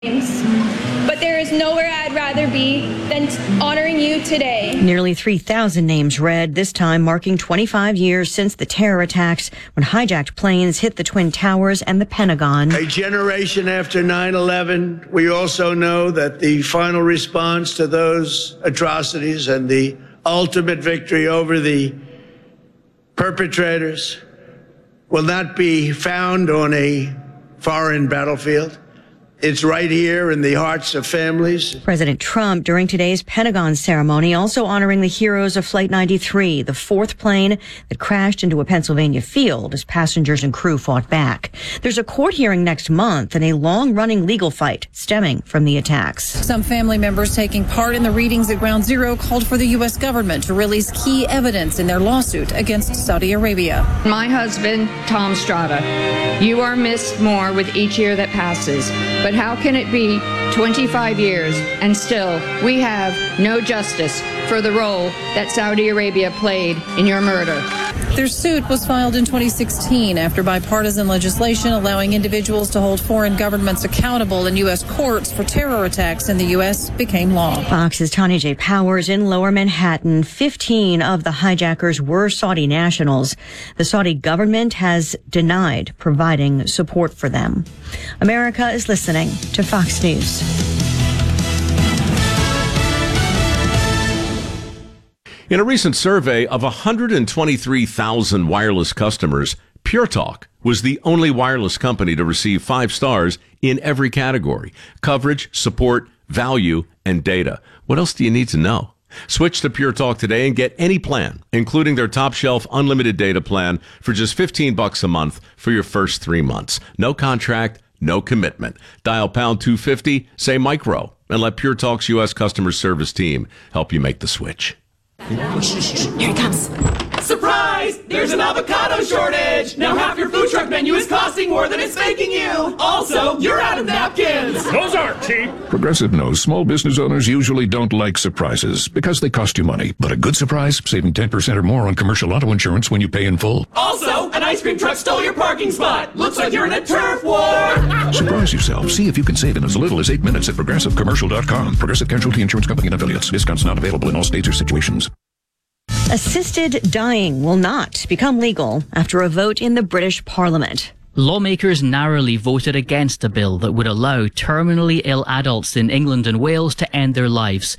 But there is nowhere I'd rather be than honoring you today. Nearly 3,000 names read, this time marking 25 years since the terror attacks when hijacked planes hit the Twin Towers and the Pentagon. A generation after 9/11, we also know that the final response to those atrocities and the ultimate victory over the perpetrators will not be found on a foreign battlefield. It's right here in the hearts of families. President Trump, during today's Pentagon ceremony, also honoring the heroes of Flight 93, the fourth plane that crashed into a Pennsylvania field as passengers and crew fought back. There's a court hearing next month and a long-running legal fight stemming from the attacks. Some family members taking part in the readings at Ground Zero called for the U.S. government to release key evidence in their lawsuit against Saudi Arabia. My husband, Tom Strada, you are missed more with each year that passes. But how can it be 25 years and still we have no justice for the role that Saudi Arabia played in your murder? Their suit was filed in 2016 after bipartisan legislation allowing individuals to hold foreign governments accountable in U.S. courts for terror attacks in the U.S. became law. Fox's Tanya J. Powers in Lower Manhattan. 15 of the hijackers were Saudi nationals. The Saudi government has denied providing support for them. America is listening to Fox News. In a recent survey of 123,000 wireless customers, Pure Talk was the only wireless company to receive 5 stars in every category: coverage, support, value, and data. What else do you need to know? Switch to Pure Talk today and get any plan, including their top shelf unlimited data plan for just $15 a month for your first 3 months. No contract, no commitment. Dial pound 250, say micro, and let Pure Talk's U.S. customer service team help you make the switch. Here it comes. Surprise! There's an avocado shortage! Now half your food truck menu is costing more than it's making you! Also, you're out of napkins! Those aren't cheap! Progressive knows small business owners usually don't like surprises because they cost you money. But a good surprise, saving 10% or more on commercial auto insurance when you pay in full. Also, an ice cream truck stole your parking spot! Looks like you're in a turf war! Surprise yourself. See if you can save in as little as 8 minutes at ProgressiveCommercial.com. Progressive Casualty Insurance Company and Affiliates. Discounts not available in all states or situations. Assisted dying will not become legal after a vote in the British Parliament. Lawmakers narrowly voted against a bill that would allow terminally ill adults in England and Wales to end their lives.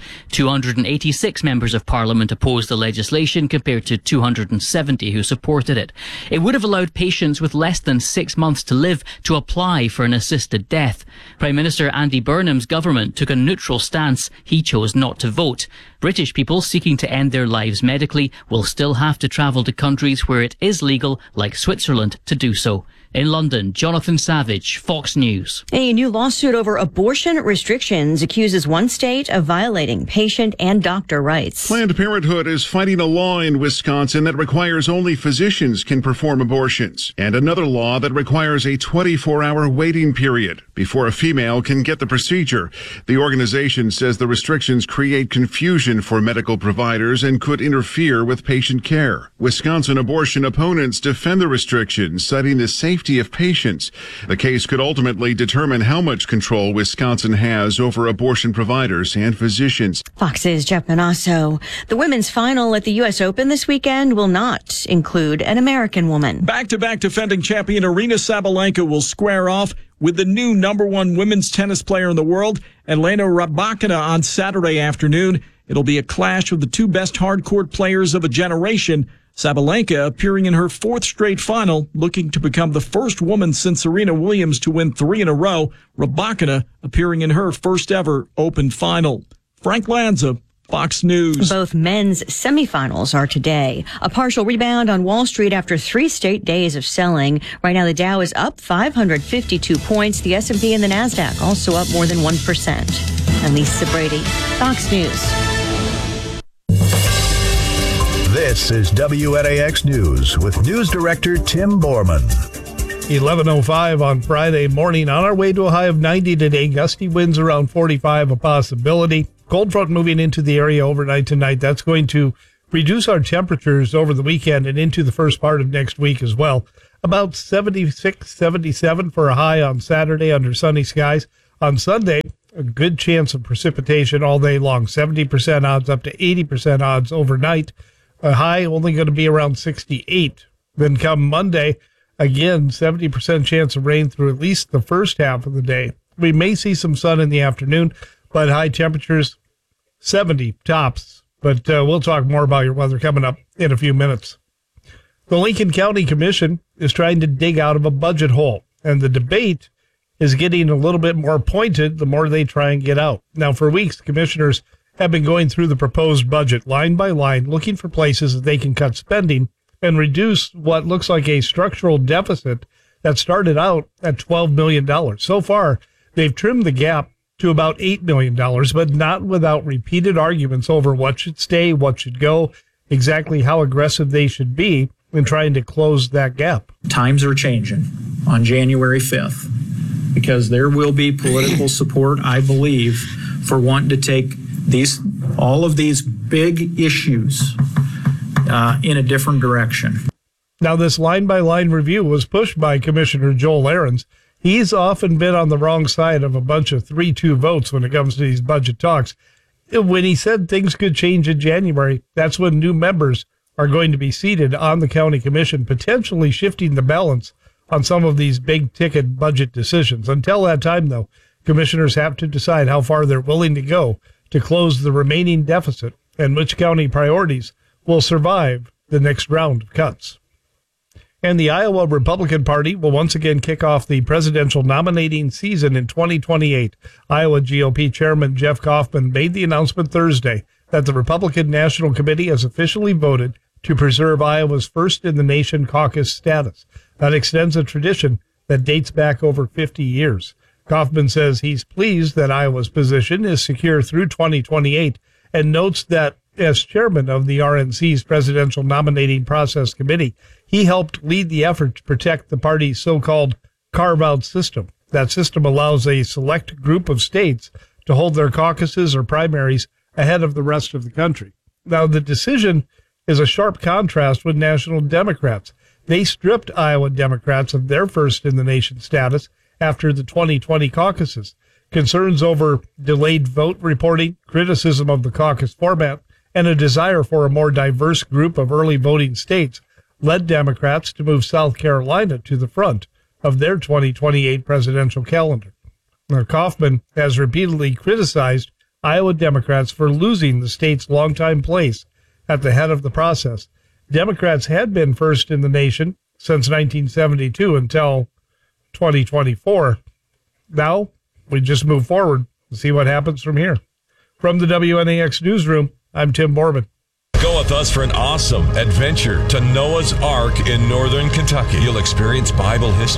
286 members of Parliament opposed the legislation compared to 270 who supported it. It would have allowed patients with less than 6 months to live to apply for an assisted death. Prime Minister Andy Burnham's government took a neutral stance. He chose not to vote. British people seeking to end their lives medically will still have to travel to countries where it is legal, like Switzerland, to do so. In London, Jonathan Savage, Fox News. A new lawsuit over abortion restrictions accuses one state of violating patient and doctor rights. Planned Parenthood is fighting a law in Wisconsin that requires only physicians can perform abortions, and another law that requires a 24-hour waiting period before a female can get the procedure. The organization says the restrictions create confusion for medical providers and could interfere with patient care. Wisconsin abortion opponents defend the restrictions, citing the safety of patients. The case could ultimately determine how much control Wisconsin has over abortion providers and physicians. Fox's Jeff Manasso. The women's final at the U.S. Open this weekend will not include an American woman. Back-to-back defending champion Aryna Sabalenka will square off with the new #1 women's tennis player in the world, Elena Rybakina, on Saturday afternoon. It'll be a clash of the two best hard-court players of a generation. Sabalenka appearing in her 4th straight final, looking to become the first woman since Serena Williams to win 3 in a row. Rybakina appearing in her first ever Open final. Frank Lanza, Fox News. Both men's semifinals are today. A partial rebound on Wall Street after 3 straight days of selling. Right now the Dow is up 552 points. The S&P and the Nasdaq also up more than 1%. I'm Lisa Brady, Fox News. This is WNAX News with News Director Tim Borman. 11:05 on Friday morning. On our way to a high of 90 today. Gusty winds around 45 a possibility. Cold front moving into the area overnight tonight. That's going to reduce our temperatures over the weekend and into the first part of next week as well. About 76, 77 for a high on Saturday under sunny skies. On Sunday, a good chance of precipitation all day long, 70% odds up to 80% odds overnight. A high only going to be around 68. Then come Monday, again, 70% chance of rain through at least the first half of the day. We may see some sun in the afternoon, but high temperatures, 70 tops. But we'll talk more about your weather coming up in a few minutes. The Lincoln County Commission is trying to dig out of a budget hole, and the debate is getting a little bit more pointed the more they try and get out. Now, for weeks, commissioners have been going through the proposed budget line by line, looking for places that they can cut spending and reduce what looks like a structural deficit that started out at $12 million. So far, they've trimmed the gap to about $8 million, but not without repeated arguments over what should stay, what should go, exactly how aggressive they should be in trying to close that gap. Times are changing on January 5th because there will be political support, I believe, for wanting to take all of these big issues in a different direction. Now, this line-by-line review was pushed by Commissioner Joel Ahrens. He's often been on the wrong side of a bunch of 3-2 votes when it comes to these budget talks. When he said things could change in January, that's when new members are going to be seated on the county commission, potentially shifting the balance on some of these big-ticket budget decisions. Until that time, though, commissioners have to decide how far they're willing to go to close the remaining deficit and which county priorities will survive the next round of cuts. And the Iowa Republican Party will once again kick off the presidential nominating season in 2028. Iowa GOP Chairman Jeff Kaufman made the announcement Thursday that the Republican National Committee has officially voted to preserve Iowa's first-in-the-nation caucus status. That extends a tradition that dates back over 50 years. Kaufman says he's pleased that Iowa's position is secure through 2028 and notes that as chairman of the RNC's Presidential Nominating Process Committee, he helped lead the effort to protect the party's so-called carve-out system. That system allows a select group of states to hold their caucuses or primaries ahead of the rest of the country. Now, the decision is a sharp contrast with national Democrats. They stripped Iowa Democrats of their first-in-the-nation status after the 2020 caucuses. Concerns over delayed vote reporting, criticism of the caucus format, and a desire for a more diverse group of early voting states led Democrats to move South Carolina to the front of their 2028 presidential calendar. Now, Kaufman has repeatedly criticized Iowa Democrats for losing the state's longtime place at the head of the process. Democrats had been first in the nation since 1972 until 2024. Now, we just move forward and see what happens from here. From the WNAX Newsroom, I'm Tim Borman. Go with us for an awesome adventure to Noah's Ark in northern Kentucky. You'll experience Bible history.